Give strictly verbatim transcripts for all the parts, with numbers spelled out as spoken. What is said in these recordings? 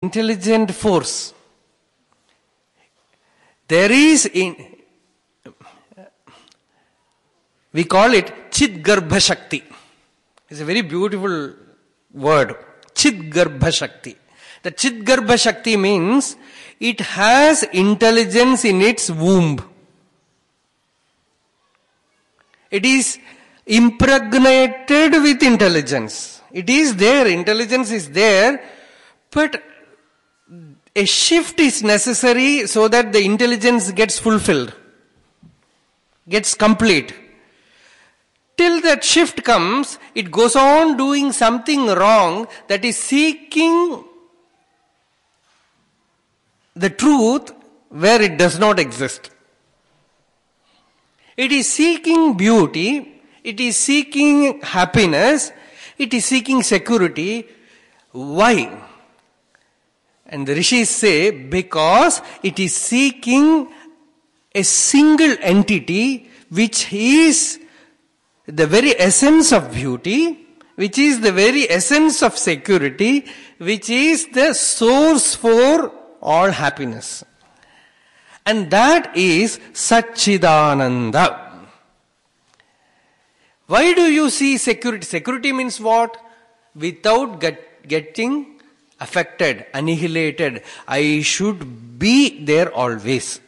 intelligent force. There is, in, we call it Chit Garbha Shakti. It's a very beautiful word. Chit Garbha Shakti. The Chit Garbha Shakti means it has intelligence in its womb. It is impregnated with intelligence. It is there, intelligence is there, but a shift is necessary so that the intelligence gets fulfilled, gets complete. Till that shift comes, it goes on doing something wrong, that is seeking the truth where it does not exist. It is seeking beauty, it is seeking happiness, it is seeking security. Why? And the rishis say, because it is seeking a single entity which is the very essence of beauty, which is the very essence of security, which is the source for all happiness. And that is Satchidananda. Why do you see security? Security means what? Without get, getting affected, annihilated. I should be there always.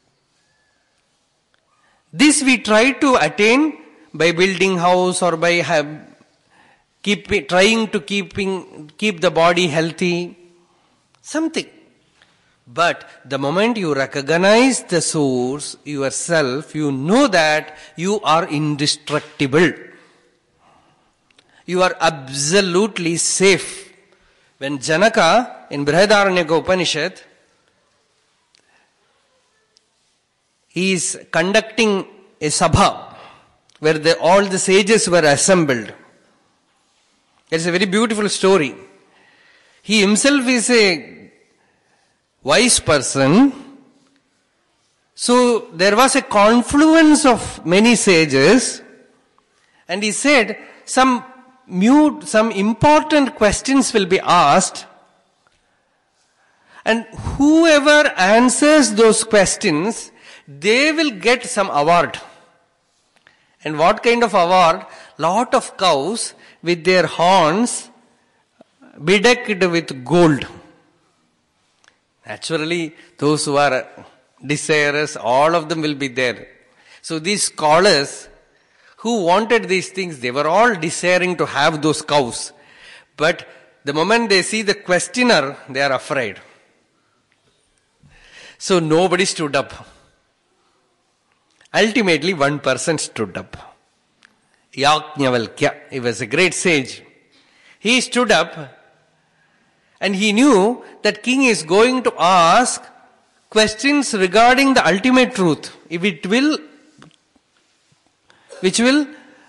This we try to attain by building house or by have, keep, trying to keeping, keep the body healthy. Something. But the moment you recognize the source, yourself, you know that you are indestructible. You are absolutely safe. When Janaka in Brihadaranyaka Upanishad, he is conducting a sabha where the, all the sages were assembled. It's a very beautiful story. He himself is a wise person. So there was a confluence of many sages, and he said some mute, some important questions will be asked, and whoever answers those questions, they will get some award. And what kind of award? Lot of cows with their horns bedecked with gold. Naturally, those who are desirous, all of them will be there. So these scholars who wanted these things, they were all desiring to have those cows. But the moment they see the questioner, they are afraid. So nobody stood up. Ultimately, one person stood up. Yajnavalkya, he was a great sage. He stood up and he knew that king is going to ask questions regarding the ultimate truth. If it will, which will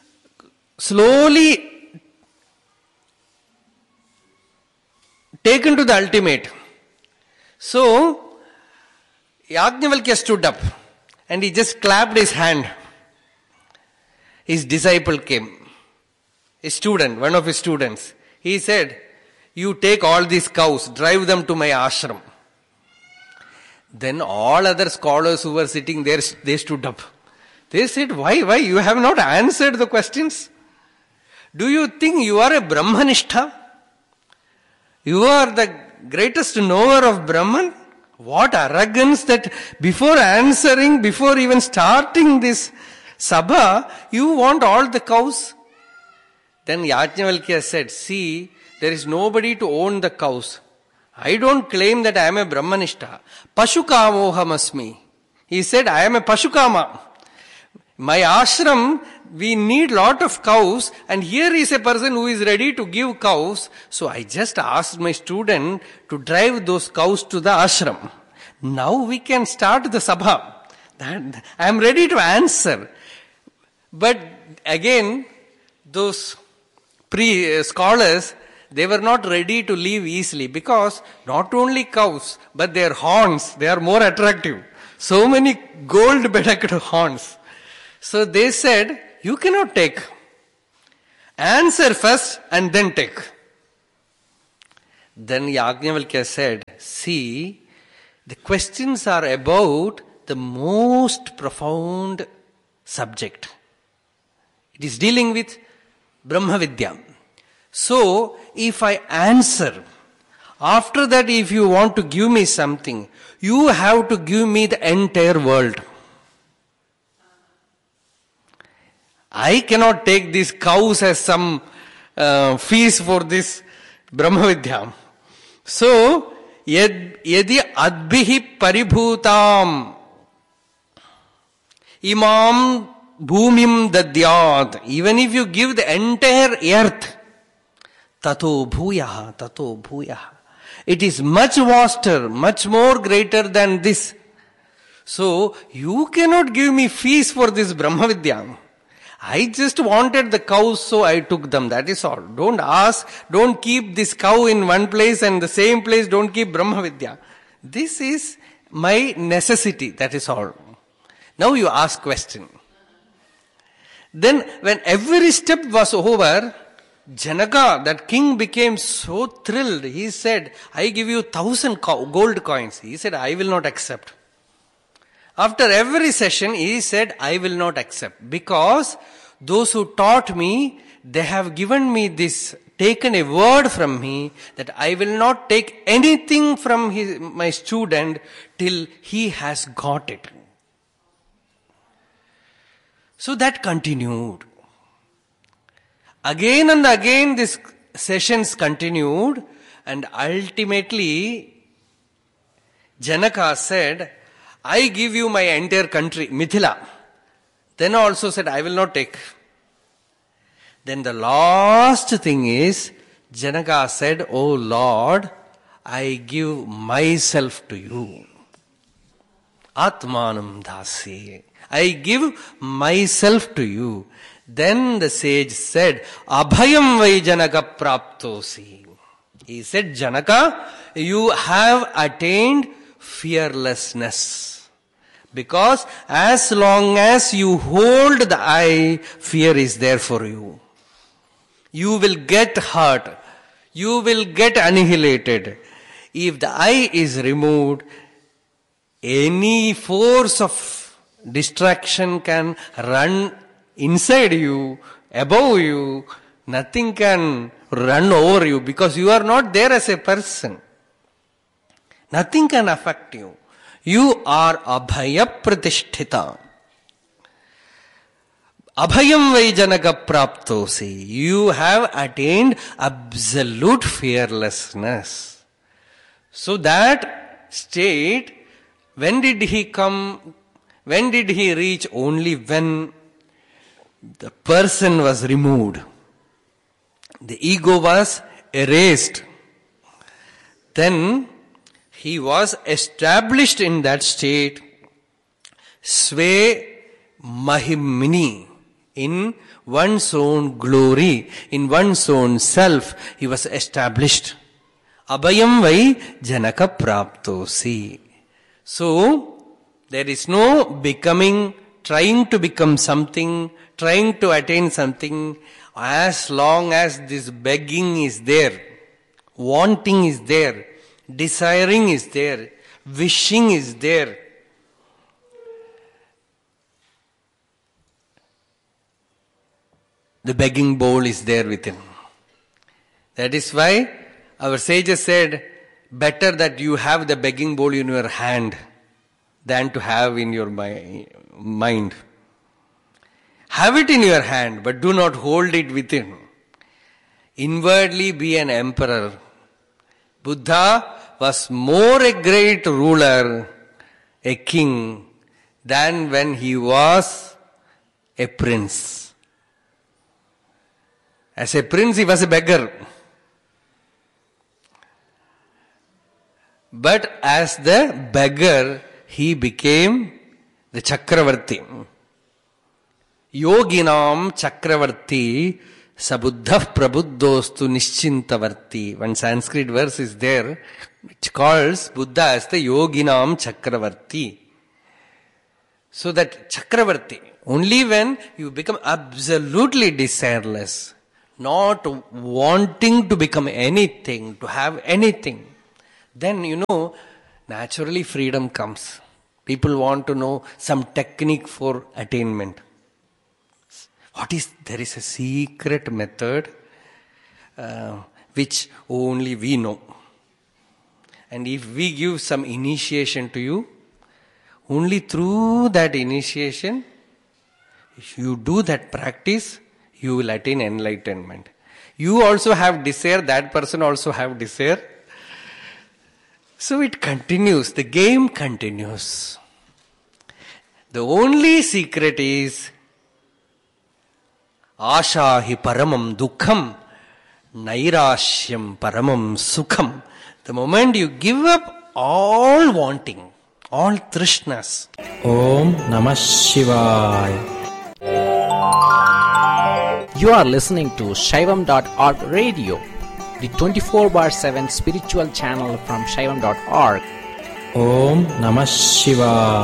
slowly take into the ultimate. So, Yajnavalkya stood up and he just clapped his hand. His disciple came, a student, one of his students. He said, you take all these cows, drive them to my ashram. Then all other scholars who were sitting there, they stood up. They said, why, why? You have not answered the questions. Do you think you are a Brahmanistha? You are the greatest knower of Brahman? What arrogance that before answering, before even starting this sabha, you want all the cows? Then Yajnavalkya said, see, there is nobody to own the cows. I don't claim that I am a Brahmanistha. Pashukamoham asmi. He said, I am a Pashukama. My ashram, we need lot of cows, and here is a person who is ready to give cows. So I just asked my student to drive those cows to the ashram. Now we can start the sabha. That, I am ready to answer. But again, those pre uh, scholars, they were not ready to leave easily, because not only cows, but their horns, they are more attractive. So many gold bedecked horns. So they said, you cannot take. Answer first and then take. Then Yajnavalkya said, see, the questions are about the most profound subject. It is dealing with Brahma Vidya. So, if I answer, after that if you want to give me something, you have to give me the entire world. I cannot take these cows as some uh, fees for this Brahma Vidya. So, yad, yadi adbhihi paribhutam imam bhumim dadyat. Even if you give the entire earth, tato bhuyaha, tato bhuyaha. It is much vaster, much more greater than this. So, you cannot give me fees for this Brahma Vidya. I just wanted the cows, so I took them. That is all. Don't ask, don't keep this cow in one place and the same place don't keep Brahma Vidya. This is my necessity. That is all. Now you ask question. Then when every step was over, Janaka, that king, became so thrilled. He said, I give you thousand gold coins. He said, I will not accept. After every session, he said, I will not accept. Because those who taught me, they have given me this, taken a word from me, that I will not take anything from his, my student till he has got it. So that continued. Again and again these sessions continued, and ultimately Janaka said, I give you my entire country, Mithila. Then also said, I will not take. Then the last thing is, Janaka said, O Lord, I give myself to you. Atmanam dasi. I give myself to you. Then the sage said, Abhayam vai Janaka praptosi. He said, Janaka, you have attained fearlessness. Because as long as you hold the eye, fear is there for you. You will get hurt. You will get annihilated. If the eye is removed, any force of distraction can run inside you, above you. Nothing can run over you because you are not there as a person. Nothing can affect you. You are abhaya pratisthita. Abhayam vai Janaka praptosi. You have attained absolute fearlessness. So that state, when did he come? When did he reach? Only when the person was removed. The ego was erased. Then he was established in that state, Sve Mahimini, in one's own glory, in one's own self, he was established. Abhayam vai Janaka praptosi. So, there is no becoming, trying to become something, trying to attain something, as long as this begging is there, wanting is there, desiring is there, wishing is there. The begging bowl is there within. That is why our sages said, better that you have the begging bowl in your hand than to have in your mind. Have it in your hand, but do not hold it within. Inwardly be an emperor. Buddha was more a great ruler, a king, than when he was a prince. As a prince, he was a beggar. But as the beggar, he became the Chakravarti. Yoginam Chakravarti Sabuddha Prabuddostu Nischintavarti. One Sanskrit verse is there which calls Buddha as the Yoginam Chakravarti. So that Chakravarti, only when you become absolutely desireless, not wanting to become anything, to have anything, then, you know, naturally freedom comes. People want to know some technique for attainment. What is, there is a secret method uh, which only we know. And if we give some initiation to you, only through that initiation, if you do that practice, you will attain enlightenment. You also have desire, that person also have desire. So it continues, the game continues. The only secret is Asha hi paramam dukham, nairashyam paramam sukham. The moment you give up all wanting, all trishnas. Om Namah Shivaya. You are listening to Shaivam dot org radio, the twenty-four bar seven spiritual channel from Shaivam dot org. Om Namah Shivaya.